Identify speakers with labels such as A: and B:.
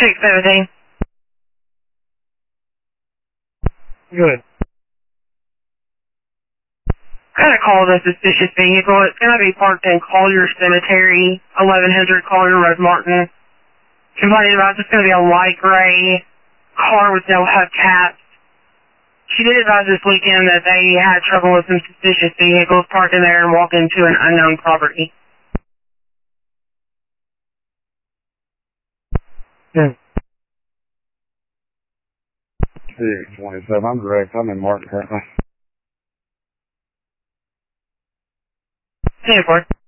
A: 617.
B: Good.
A: Got a call of a suspicious vehicle. It's going to be parked in Collier Cemetery, 1100 Collier Road, Martin. Complaining about it's going to be a light gray car with no hubcaps. She did advise this weekend that they had trouble with some suspicious vehicles parking there and walking to an unknown property.
B: Yeah. 627. I'm direct. I'm in Martin currently.
A: 10-4.